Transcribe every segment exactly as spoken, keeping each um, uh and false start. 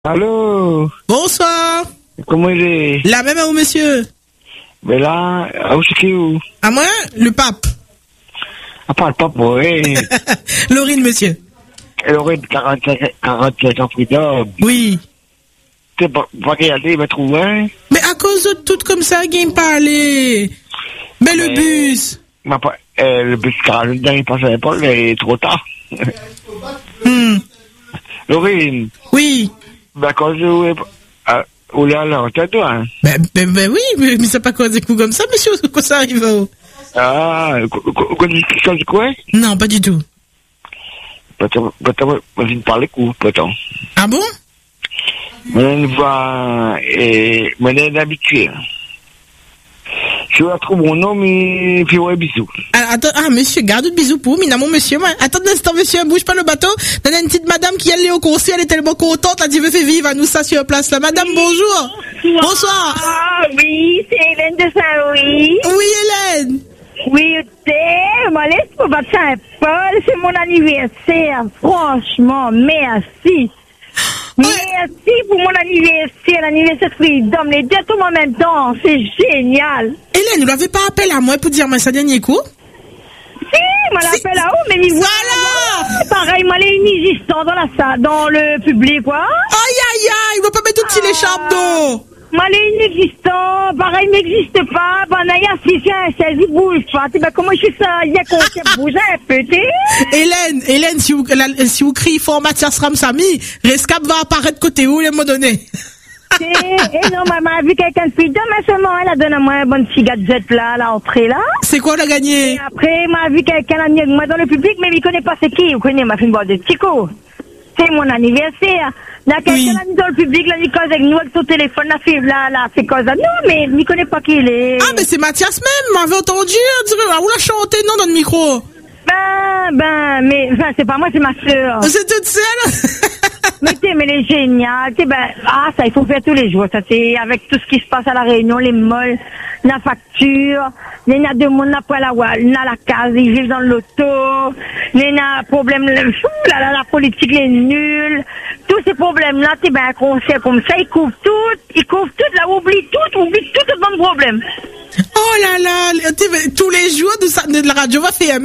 Allô? Bonsoir. Comment il est? La même à vous, monsieur. Mais là, où c'est qui où? À moi, le pape. Ah, pas le pape, oui. Laurine, monsieur. Elle aurait quarante-cinq ans freedom. Oui. Tu sais pas, pas qu'y aller, il va trouver. Mais à cause de tout comme ça, game pas aller. Mais le Mais- bus. Ma pa- euh, le bus quarante, il passait pas, il est trop tard. Hmm. Laurine, Oui. ben, quand je voulais, euh, où est alors, t'as toi, hein? Ben, ben, ben oui, mais, mais ça pas quoi des coups comme ça, monsieur, quand ça arrive. Oh. Ah, quand tu quoi? Non, pas du tout. Peut-être, peut-être, moi, je ne parle coup, peut-être. Ah bon? Moi, je vois, et, moi, je suis habitué. Je vais trouver mon nom, mais, puis ouais, bisous. Ah, attends, ah, monsieur, garde le bisou pour, mais mon monsieur, moi. Attends un instant, monsieur, bouge pas le bateau. On a une petite madame qui allait au conseil, elle est tellement contente, là, Dieu veut faire vivre à nous ça sur place, là. Madame, bonjour. Bonsoir. Ah oui, c'est Hélène de Saint-Louis. Oui, Hélène. Oui, t'es, moi, laisse pour battre Saint-Paul, c'est mon anniversaire. Franchement, merci. Merci pour mon anniversaire, l'anniversaire de Freedom, les deux tout en même temps, c'est génial. Hélène, vous l'avez pas appelé à moi pour dire moi ça dernier coup? Si, moi l'appelle là-haut, mais il voit. Voilà. Pareil, moi les inexistants dans la salle, dans le public, quoi. Aïe, aïe, aïe, il va pas mettre tout de suite les charmes d'eau. Moi les inexistants, pareil, il n'existe pas. Pendant il y a six, il y a un seize, il bouge pas. Tu sais, ben, comment je fais ça? Il y a qu'on se bouge un peu, tu sais. Hélène, Hélène, si vous, la- si vous criez fort Mathias Ramsamy, Rescap va apparaître côté où, les mots donnés. Et non, maman a vu quelqu'un de Freedom, mais seulement elle a donné à moi un bon petit gadget là, à l'entrée là. C'est quoi, on a gagné? Et après, m'a vu quelqu'un là, mieux que moi dans le public, mais il connaît pas c'est qui. Vous connaissez, m'a fait une boîte de Tico. C'est mon anniversaire. Il y a quelqu'un Oui. là dans le public, là, il cause avec nous, avec son téléphone, là, fait, là, là, c'est cause à nous, mais il connaît pas qui il est. Ah, mais c'est Mathias même, m'avait entendu, on dirait, ah, vous la chantez, non, dans le micro. Ben, ben, mais, enfin, c'est pas moi, c'est ma sœur. C'est toute seule. Mais t'es, mais elle est géniale. T'sais, ben, ah, ça, il faut faire tous les jours. Ça, c'est avec tout ce qui se passe à la Réunion, les molles, la facture, les n'a de monde n'a pas la wall, n'a la case, ils vivent dans l'auto, les n'a problème, le fou, la, la, la politique, les nuls. Tous ces problèmes-là, t'es, ben, un concert comme ça, ils couvrent tout, ils couvrent tout, là, oublie tout, oublie tout, tout le bon problème. Oh là là, t'es- tous les jours de, ça- de la radio va fermer.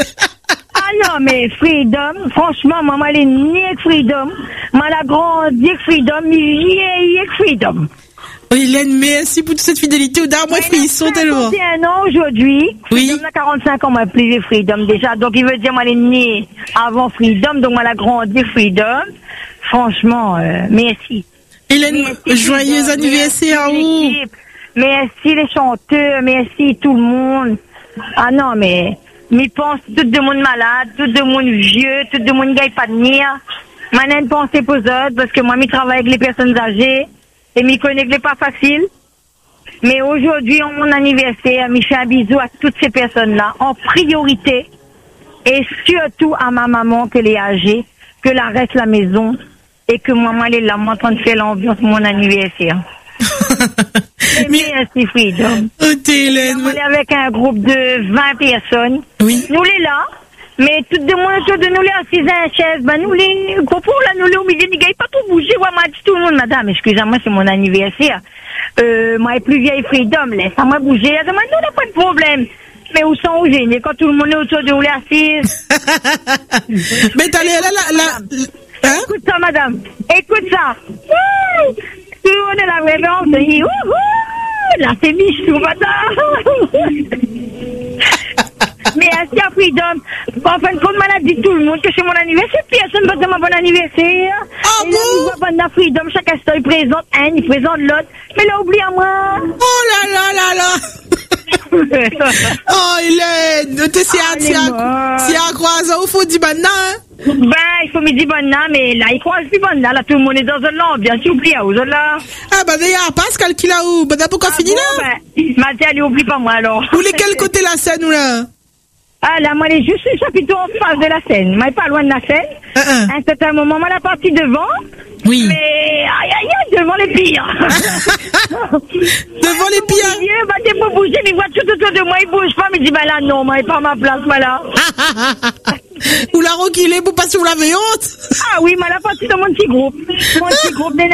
Ah non, mais Freedom, franchement, maman, elle est née avec Freedom. Moi, elle a grandi avec Freedom, vieillie avec Freedom. Hélène, merci pour toute cette fidélité. Au dernier, moi, ils sont tellement. cinquante et un ans aujourd'hui. Oui. Freedom a quarante-cinq ans, moi, plus vieux Freedom déjà. Donc, il veut dire, moi, elle est née avant Freedom, donc, moi, elle a grandi avec Freedom. Franchement, euh, merci. Hélène, Merci, joyeux Freedom. anniversaire à Merci vous. l'équipe. Merci les chanteurs, merci tout le monde. Ah non, mais, mais pense tout le monde malade, tout le monde vieux, tout le monde qui n'a pas de venir. Moi, j'ai une pensée pour eux autres, parce que moi, je travaille avec les personnes âgées, et je connais que c'est pas facile. Mais aujourd'hui, en mon anniversaire, je fais un bisou à toutes ces personnes-là, en priorité, et surtout à ma maman, que est âgée, que la reste à la maison, et que maman, elle est là, moi, en train de faire l'ambiance de mon anniversaire. Mais, Merci, Freedom. oh, t'es Hélène. On est avec un groupe de vingt personnes. Oui. Nous les là, mais tout de moins autour de nous les assises à la chaise, ben nous les, pour là, nous les au milieu, nous pas tout bouger, ouais, m'a dit tout le monde, madame, excusez-moi, c'est mon anniversaire. Euh, moi, plus vieille Freedom, laisse-moi bouger. Elle demande, nous, on n'a pas de problème. Mais où sont où gênés quand tout le monde est autour de nous les assises? Mais t'allais là, là, là, hein? Écoute ça, madame. Écoute ça. Wouh! Tout le monde est la révérence. On dit, wouhou! Là, c'est Michou, madame. Mais ainsi à Freedom, en fin de compte, on a dit tout le monde que c'est mon anniversaire. Personne ne va dire mon bon anniversaire. Ah Et là, bon? il va bonne à Freedom. Chaque instant, il présente un, il présente l'autre. Mais là, oublie à moi. Oh là là là là. Oh, Hélène, t'es si à, Ah, si à, les morts. si à croiser, il faut dire maintenant, hein? Ben, il faut me dire bonne là, mais là, il croise plus bonne là. Là, tout le monde est dans un land. Bien sûr, oublie à eux là. Ah, bah, d'ailleurs, Pascal qui l'a où? Bah, d'abord, qu'on finit Bon, là? ben, Mathieu, elle oublie pas moi alors. Ou les quel côté la scène, ou là? Ah là, moi, elle est juste sur le chapiteau en face de la scène. Moi, elle est pas loin de la scène. Uh -uh. À un certain moment, moi, la partie devant. Oui. Mais, aïe, aïe, aïe, devant les pires. Devant les pires. Dieu, bah, t'es pas bougé, mais voit tout autour de moi, il bouge pas. Mais je dis, bah là, non, moi, elle est pas à ma place, moi, là. Ou la reculer pour pas si vous l'avez honte. Ah oui, mais elle a parti dans mon petit groupe. Mon petit groupe